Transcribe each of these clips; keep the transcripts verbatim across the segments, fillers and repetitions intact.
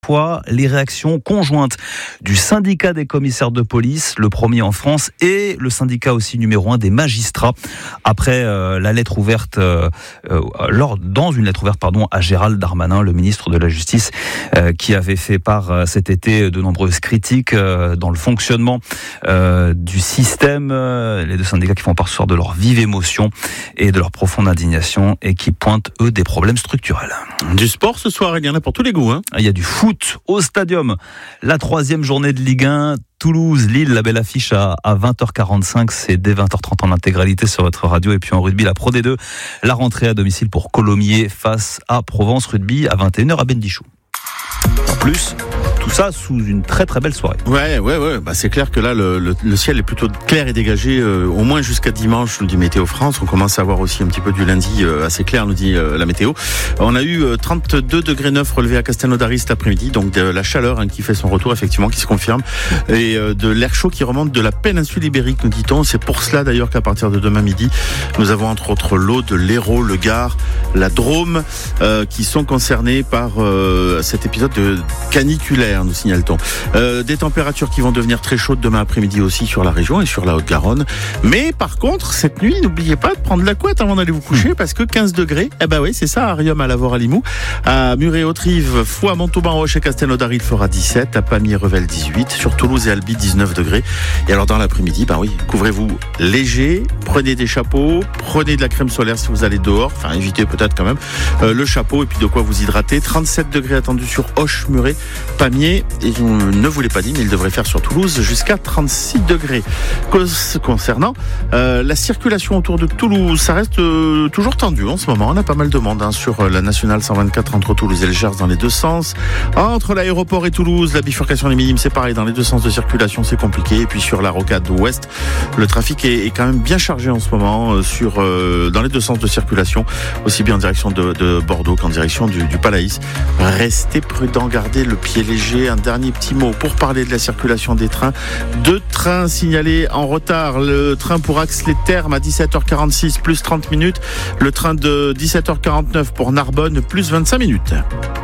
fois les réactions conjointes du syndicat des commissaires de police, le premier en France, et le syndicat aussi numéro un des magistrats, après euh, la lettre ouverte, euh, euh, lors, dans une lettre ouverte pardon, à Gérald Darmanin, le ministre de la Justice, euh, qui avait fait part euh, cet été de nombreuses critiques euh, dans le fonctionnement euh, du système. Euh, les deux syndicats qui font part ce soir de leur vive émotion et de leur profonde indignation et qui pointent, eux, des problèmes structurels. Du sport ce soir, il y en a pour tous les goûts. Hein. Il y a du foot au Stadium. La troisième journée de Ligue un, Toulouse-Lille, la belle affiche à, à vingt heures quarante-cinq, c'est dès vingt heures trente en intégralité sur votre radio. Et puis en rugby, la Pro D deux, la rentrée à domicile pour Colomiers face à Provence Rugby à vingt et une heures à Bendichou. En plus, tout ça sous une très très belle soirée. Ouais, ouais, ouais. Bah, c'est clair que là, le, le, le ciel est plutôt clair et dégagé, euh, au moins jusqu'à dimanche, nous dit Météo France. On commence à avoir aussi un petit peu du lundi euh, assez clair, nous dit euh, la météo. On a eu euh, trente-deux degrés neuf relevés à Castelnaudary cet après-midi, donc de la chaleur hein, qui fait son retour, effectivement, qui se confirme, et euh, de l'air chaud qui remonte de la péninsule ibérique, nous dit-on. C'est pour cela d'ailleurs qu'à partir de demain midi, nous avons entre autres l'Aude, l'Hérault, le Gard, la Drôme, euh, qui sont concernés par euh, cet épisode de caniculaire, nous signale-t-on. Euh, des températures qui vont devenir très chaudes demain après-midi aussi sur la région et sur la Haute-Garonne. Mais par contre, cette nuit, n'oubliez pas de prendre la couette avant d'aller vous coucher, parce que quinze degrés, eh ben oui, c'est ça, à Riom, à Lavore, à Limoux, à Muret-Haute-Rive, Foix, Montauban, Roche et Castelnaudary, il fera dix-sept, à Pamiers, Revel, dix-huit, sur Toulouse et Albi, dix-neuf degrés. Et alors dans l'après-midi, bah oui, couvrez-vous léger, prenez des chapeaux, prenez de la crème solaire si vous allez dehors, enfin évitez peut-être quand même euh, le chapeau et puis de quoi vous hydrater. trente-sept degrés attendus sur Auch, Muret, Pamiers, et je ne vous l'ai pas dit, mais il devrait faire sur Toulouse jusqu'à trente-six degrés. Concernant euh, la circulation autour de Toulouse, ça reste euh, toujours tendu en ce moment. On a pas mal de monde hein, sur la nationale cent vingt-quatre entre Toulouse et le Gers dans les deux sens. Entre l'aéroport et Toulouse, la bifurcation des Minimes, c'est pareil, dans les deux sens de circulation, c'est compliqué. Et puis sur la rocade ouest, le trafic est, est quand même bien chargé en ce moment euh, sur euh, dans les deux sens de circulation, aussi bien en direction de, de Bordeaux qu'en direction du, du Palaïs. Restez prudents, gardez le pied léger. Un dernier petit mot pour parler de la circulation des trains. Deux trains signalés en retard. Le train pour Ax-les-Thermes à dix-sept heures quarante-six, plus trente minutes. Le train de dix-sept heures quarante-neuf pour Narbonne, plus vingt-cinq minutes.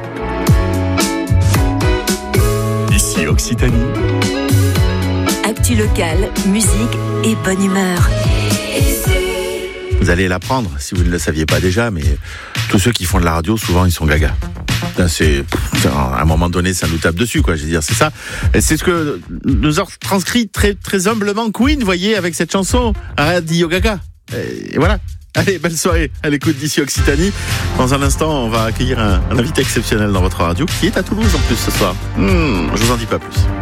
Ici Occitanie. Actu locale, musique et bonne humeur. Vous allez l'apprendre si vous ne le saviez pas déjà, mais tous ceux qui font de la radio, souvent ils sont gaga. C'est, à un moment donné, ça nous tape dessus, quoi. Je veux dire, c'est ça. Et c'est ce que nous a transcrit très, très humblement Queen, voyez, avec cette chanson Radio Gaga. Et voilà. Allez, belle soirée à l'écoute d'Ici Occitanie. Dans un instant, on va accueillir un, un invité exceptionnel dans votre radio qui est à Toulouse en plus ce soir. Mmh, je vous en dis pas plus.